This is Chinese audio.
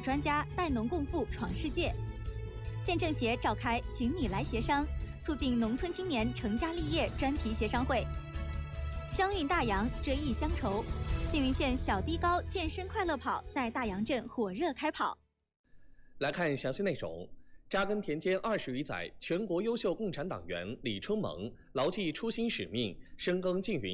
专家带农共富闯世界。县政协召开“请你来协商”，促进农村青年成家立业专题协商会。乡运大洋，追忆乡愁。缙云县小低高健身快乐跑在大洋镇火热开跑。 来看详细内容。扎根田间20余载，全国优秀共产党员李春萌牢记初心使命，深耕缙云